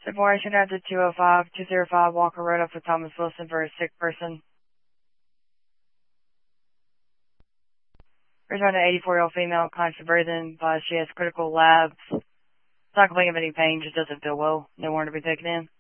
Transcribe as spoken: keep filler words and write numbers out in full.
Separation after two oh five, two oh five Walker Road up for Thomas Wilson for a sick person. Return to eighty-four-year-old female, conscious breathing, but she has critical labs. It's not complaining of any pain, just doesn't feel well. No warrant to be taken in.